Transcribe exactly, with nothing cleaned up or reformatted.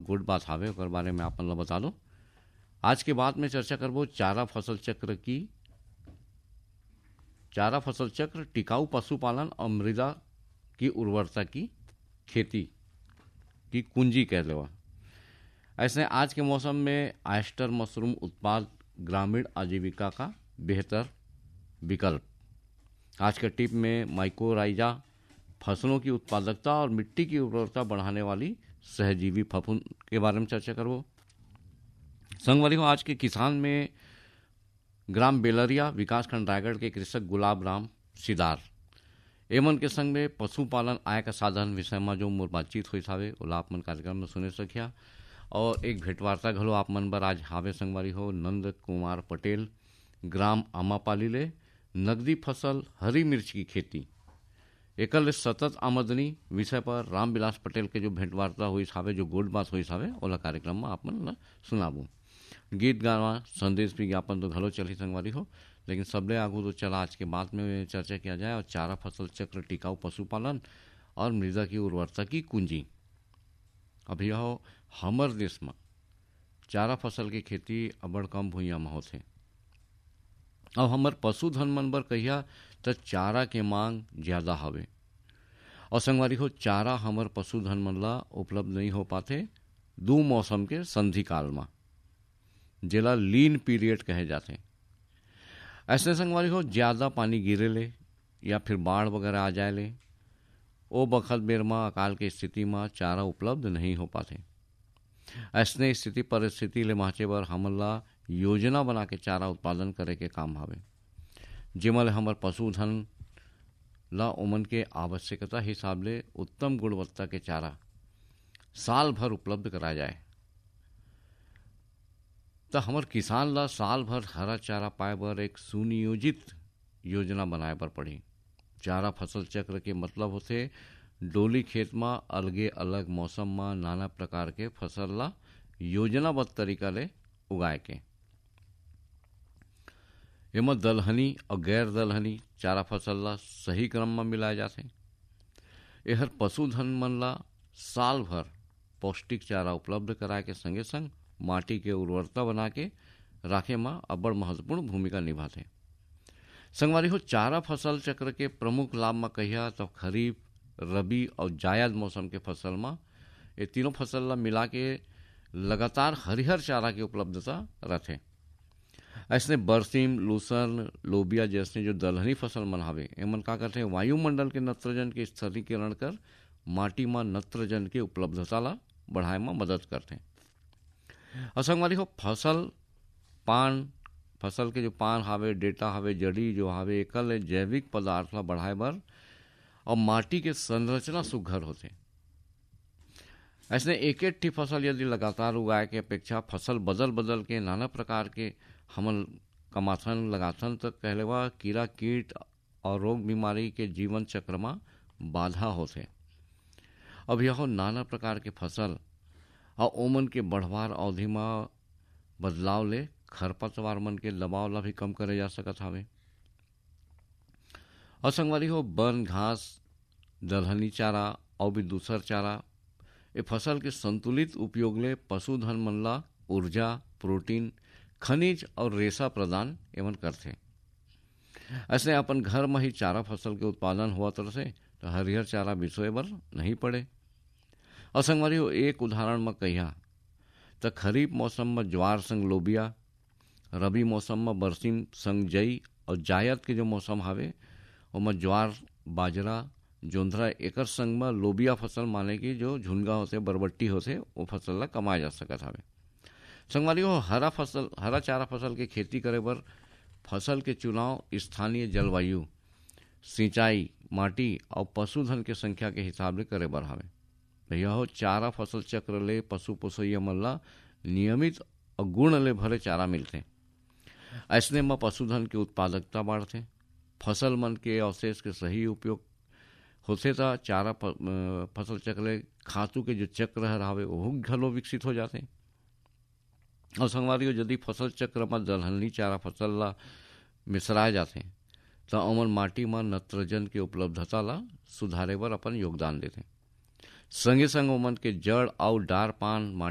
Good बात हावे ओकर बारे में आपन ला बता दो। आज के बाद में चर्चा करबो चारा फसल चक्र की चारा फसल चक्र, टिकाऊ पशुपालन और मृदा की उर्वरता की खेती की कुंजी कह लेवा। ऐसे आज के मौसम में ऑयस्टर मशरूम उत्पाद ग्रामीण आजीविका का बेहतर विकल्प। आज के टिप में माइकोराइजा फसलों की उत्पादकता और मिट्टी की उर्वरता बढ़ाने वाली सहजीवी फफूंद के बारे में चर्चा करबो। संगवारी हो आज के किसान में ग्राम बेलरिया विकासखंड रायगढ़ के कृषक गुलाब राम सिदार एमन के संग में पशुपालन आय का साधन विषय में जो मोर बातचीत हुई हावे ओला आप मन कार्यक्रम में सुने सकिया। और एक भेंटवार्ता घलो आप मन बर आज हावे संगवारी हो नंद कुमार पटेल ग्राम आमापाली ले नगदी फसल हरी मिर्च की खेती एकल सतत आमदनी विषय पर रामविलास पटेल के जो भेंटवार्ता हुई हावे जो गोड बात हुई हावे ओला कार्यक्रम में आप मन सुनाबू। गीत गाना संदेश विज्ञापन तो घलो चली संगवारी हो, लेकिन सबले आगू तो चला आज के बाद में चर्चा किया जाए और चारा फसल चक्र, टिकाऊ पशुपालन और मृदा की उर्वरता की कुंजी। अभी यह हमर देश में चारा फसल की खेती अबड़ कम भूइया में होथे। अब हमर पशुधन मन बर कहिया तो चारा के मांग ज्यादा हवे और संगवारी हो चारा हमर पशुधन मन ला उपलब्ध नहीं हो पाते दो मौसम के संधि काल में, जेला लीन पीरियड कहे जाते। ऐसे संगवारी हो ज्यादा पानी गिरे ले या फिर बाढ़ वगैरह आ जाए ले ओ बखत बेर में अकाल की स्थिति में चारा उपलब्ध नहीं हो पाते। ऐसने स्थिति परिस्थिति ले माचे बर हमन ला योजना बना के चारा उत्पादन करे के काम हवे, जेमल हमर पशुधन ला ओमन के आवश्यकता हिसाब ले उत्तम गुणवत्ता के चारा साल भर उपलब्ध कराया जाए। तो हमर किसान ला साल भर हरा चारा पाए बर एक सुनियोजित योजना बनाए बर पड़ी। चारा फसल चक्र के मतलब होते डोली खेत में अलगे अलग मौसम में नाना प्रकार के फसल ला योजनाबद्ध तरीका ले उगाए के। एमा दलहनी और गैर दलहनी चारा फसल ला सही क्रम में मिलाए जाते। एहर पशुधन मन ला साल भर पौष्टिक चारा उपलब्ध कराए के संगे संग माटी के उर्वरता बना के राखे में अबड़ महत्वपूर्ण भूमिका निभाते। संगवारी हो चारा फसल चक्र के प्रमुख लाभ में कहिया तो खरीफ, रबी और जायद मौसम के फसल में ये तीनों फसल ला मिला के लगातार हरिहर चारा की उपलब्धता रहते। ऐसे बरसीम, लूसर्न, लोबिया जैसे जो दलहनी फसल मन हवे एमन का करते वायुमंडल के नत्रजन के स्थिरीकरण कर माटी में नत्रजन के उपलब्धता ला बढ़ाए में मदद करते। और संगवारी हो फसल पान फसल के जो पान हावे, डेटा हावे, जड़ी जो हावे एकल जैविक पदार्थ ला बढ़ाए बर और माटी के संरचना सुघर होते। ऐसे एक एक ठी फसल यदि लगातार उगाए के अपेक्षा फसल बदल बदल के नाना प्रकार के हमन कमाथन लगाथन तो कहलेवा कीड़ा कीट और रोग बीमारी के जीवन चक्र में बाधा होते। अब यह नाना प्रकार के फसल और ओमन के बढ़वार अवधि में बदलाव ले खरपतवार मन के दबाव ला भी कम करे जा सकत हवे। और संगवारी हो वन घास, दलहनी चारा और भी दूसर चारा ये फसल के संतुलित उपयोग ले पशुधन मन ला ऊर्जा, प्रोटीन, खनिज और रेशा प्रदान एवं करते। ऐसे अपन घर में ही चारा फसल के उत्पादन हुआ तरह से तो हरिहर चारा बिसोए बर नहीं पड़े। और संगवारी हो एक उदाहरण में कहिया तो खरीफ मौसम में ज्वार संग लोबिया, रबी मौसम में बरसीम संग जई और जायद के जो मौसम हावे ओमा ज्वार, बाजरा, जोंधरा एकर संग में लोबिया फसल माने की जो झुनगा होते, बरबट्टी होते वो फसल ला कमाया जा सकत हावे। संगवारी हो हरा फसल हरा चारा फसल के खेती करे बर फसल के चुनाव स्थानीय जलवायु, सिंचाई, माटी और पशुधन के संख्या के हिसाब ले करे बर हावे। भैया हो चारा फसल चक्र ले पशु पोसैया मन ला नियमित और गुण ले भरे चारा मिलते। ऐसने में पशुधन की उत्पादकता बढ़ते, फसल मन के अवशेष के सही उपयोग होते तो चारा फसल चक्र ले खातू के जो चक्र हवे वो घलो विकसित हो जाते। और संगवारी यदि फसल चक्र में दलहनी चारा फसल ला मिसराए जाते तो अमन माटी में नत्रजन के उपलब्धता ला सुधारे बर अपन योगदान देते। संगे संग ओमन के जड़ और डार पान